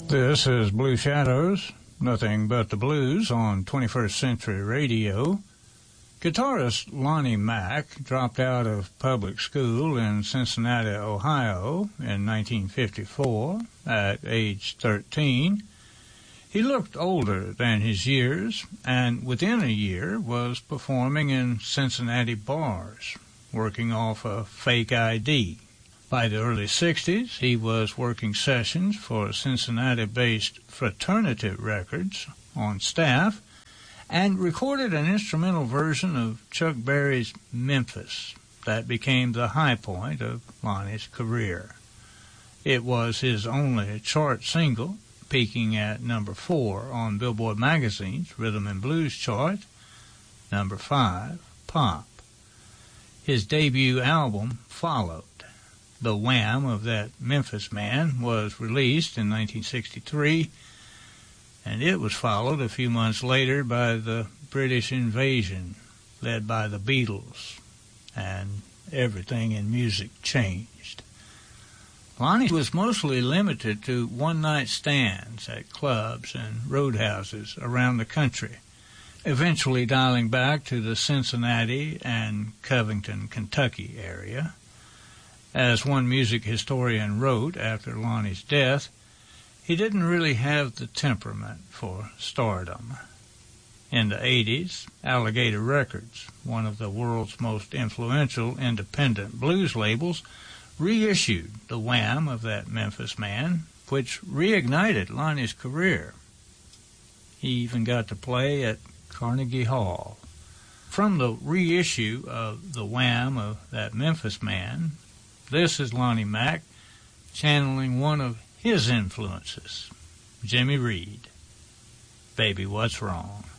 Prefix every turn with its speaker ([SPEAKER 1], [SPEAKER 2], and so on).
[SPEAKER 1] This is Blue Shadows, nothing but the blues on 21st Century Radio. Guitarist Lonnie Mack dropped out of public school in Cincinnati, Ohio in 1954 at age 13. He looked older than his years and within a year was performing in Cincinnati bars, working off a fake ID. By the early 60s, he was working sessions for Cincinnati-based Fraternity Records on staff and recorded an instrumental version of Chuck Berry's Memphis that became the high point of Lonnie's career. It was his only chart single, peaking at number 4 on Billboard Magazine's Rhythm and Blues chart, number 5, Pop. His debut album followed. The Wham of That Memphis Man was released in 1963, and it was followed a few months later by the British Invasion, led by the Beatles, and everything in music changed. Lonnie was mostly limited to one-night stands at clubs and roadhouses around the country, eventually dialing back to the Cincinnati and Covington, Kentucky area. As one music historian wrote after Lonnie's death, he didn't really have the temperament for stardom. In the 80s, Alligator Records, one of the world's most influential independent blues labels, reissued the Wham of That Memphis Man, which reignited Lonnie's career. He even got to play at Carnegie Hall. From the reissue of the Wham of That Memphis Man, this is Lonnie Mack channeling one of his influences, Jimmy Reed. Baby, What's Wrong?